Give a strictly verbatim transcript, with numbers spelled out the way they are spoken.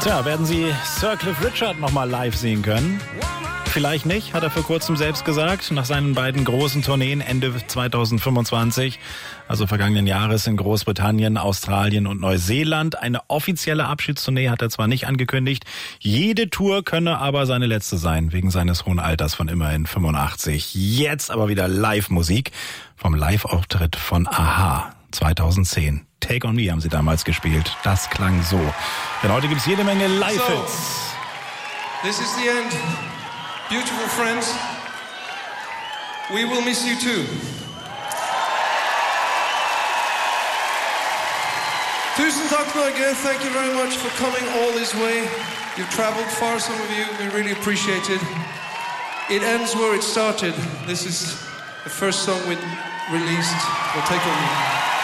Tja, werden Sie Sir Cliff Richard nochmal live sehen können? Vielleicht nicht, hat er vor kurzem selbst gesagt, nach seinen beiden großen Tourneen Ende zweitausendfünfundzwanzig, also vergangenen Jahres in Großbritannien, Australien und Neuseeland. Eine offizielle Abschiedstournee hat er zwar nicht angekündigt, jede Tour könne aber seine letzte sein, wegen seines hohen Alters von immerhin fünfundachtzig. Jetzt aber wieder Live-Musik vom Live-Auftritt von a-ha zweitausendzehn. Take on Me haben sie damals gespielt. Das klang so. Denn heute gibt's jede Menge Live-Hits. So, this is the end. Beautiful friends, we will miss you too. Tusen tack Norge, thank you very much for coming all this way. You've traveled far, some of you, we really appreciate it. It ends where it started. This is the first song we released. We'll take on you.